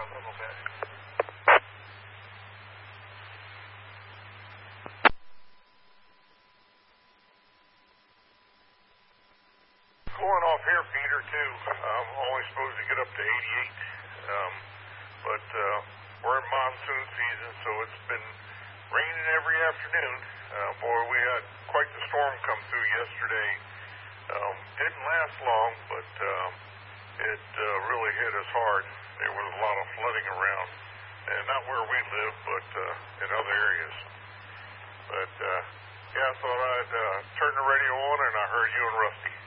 a little bit. Going off here, Peter, too. I'm only supposed to get up to 88. But we're in monsoon season, so it's been raining every afternoon. Boy, we had quite the storm come through yesterday. Didn't last long, but it really hit us hard. There was a lot of flooding around, and not where we live, but in other areas. But, yeah, I thought I'd turn the radio on, and I heard you and Rusty.